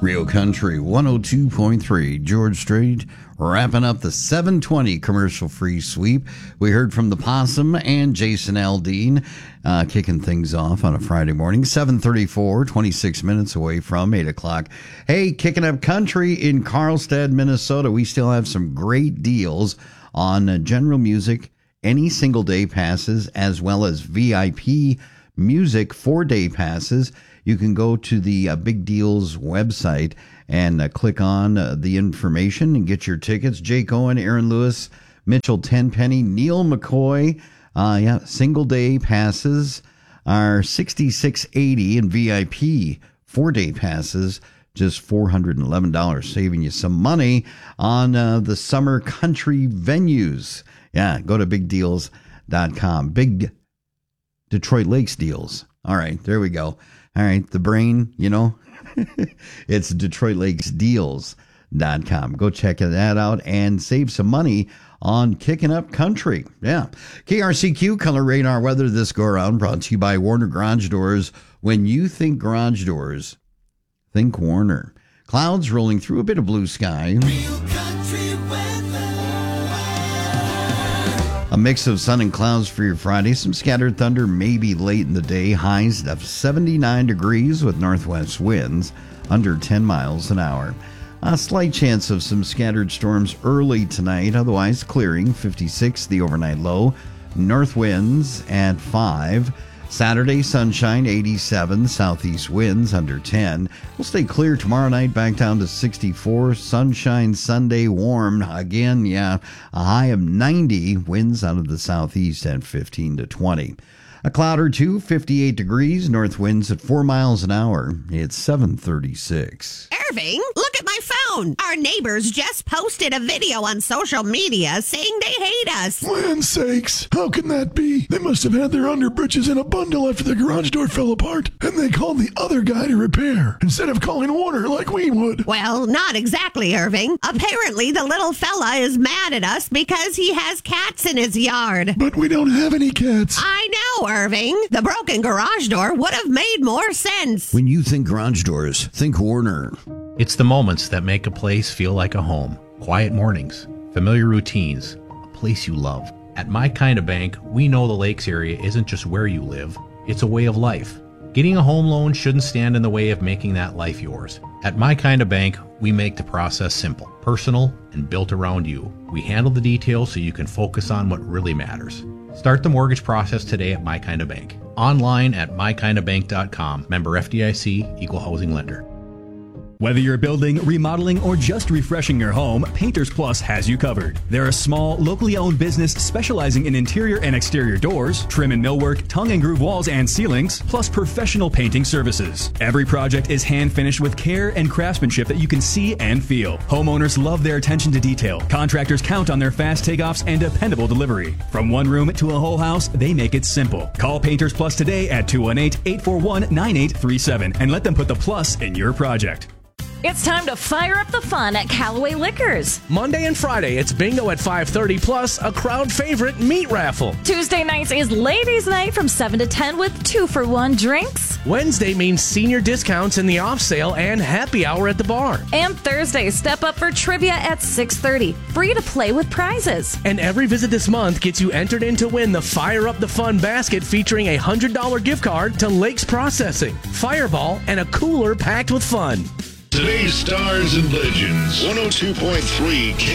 Real Country 102.3, George Strait, wrapping up the 720 commercial-free sweep. We heard from the Possum and Jason Aldean, kicking things off on a Friday morning, 7:34, 26 minutes away from 8 o'clock. Hey, Kicking Up Country in Carlstadt, Minnesota. We still have some great deals on general music, any single-day passes, as well as VIP music 4-day passes. You can go to the Big Deals website and click on the information and get your tickets. Jake Owen, Aaron Lewis, Mitchell Tenpenny, Neil McCoy. Single day passes are $66.80, and VIP 4-day passes just $411, saving you some money on the summer country venues. Yeah, go to bigdeals.com. Big Detroit Lakes deals. All right, there we go. All right, the brain, it's DetroitLakesDeals.com. Go check that out and save some money on Kicking Up Country. Yeah. KRCQ Color Radar Weather this go around, brought to you by Warner Garage Doors. When you think garage doors, think Warner. Clouds rolling through, a bit of blue sky. Real country weather. A mix of sun and clouds for your Friday. Some scattered thunder maybe late in the day. Highs of 79 degrees with northwest winds under 10 miles an hour. A slight chance of some scattered storms early tonight. Otherwise clearing. 56 the overnight low. North winds at 5. Saturday, sunshine, 87. Southeast winds under 10. We'll stay clear tomorrow night, back down to 64. Sunshine Sunday, warm again, a high of 90. Winds out of the southeast at 15 to 20. A cloud or two, 58 degrees. North winds at 4 miles an hour. It's 7:36. Irving, look at my phone. Our neighbors just posted a video on social media saying they hate us. Land sakes, how can that be? They must have had their underbritches in a bundle after the garage door fell apart, and they called the other guy to repair, instead of calling Warner like we would. Well, not exactly, Irving. Apparently, the little fella is mad at us because he has cats in his yard. But we don't have any cats. I know, Irving. The broken garage door would have made more sense. When you think garage doors, think Warner. It's the moments that make a place feel like a home. Quiet mornings, familiar routines, a place you love. At My Kind of Bank, we know the Lakes area isn't just where you live, it's a way of life. Getting a home loan shouldn't stand in the way of making that life yours. At My Kind of Bank, we make the process simple, personal, and built around you. We handle the details so you can focus on what really matters. Start the mortgage process today at My Kind of Bank. Online at mykindofbank.com. Member FDIC, Equal Housing Lender. Whether you're building, remodeling, or just refreshing your home, Painters Plus has you covered. They're a small, locally owned business specializing in interior and exterior doors, trim and millwork, tongue and groove walls and ceilings, plus professional painting services. Every project is hand finished with care and craftsmanship that you can see and feel. Homeowners love their attention to detail. Contractors count on their fast takeoffs and dependable delivery. From one room to a whole house, they make it simple. Call Painters Plus today at 218-841-9837 and let them put the plus in your project. It's time to fire up the fun at Callaway Liquors. Monday and Friday, it's bingo at 5:30 plus a crowd favorite meat raffle. Tuesday nights is ladies' night from 7 to 10 with 2-for-1 drinks. Wednesday means senior discounts in the off sale and happy hour at the bar. And Thursday, step up for trivia at 6:30. Free to play with prizes. And every visit this month gets you entered in to win the Fire Up the Fun basket featuring a $100 gift card to Lakes Processing, Fireball, and a cooler packed with fun. Today's Stars and Legends, 102.3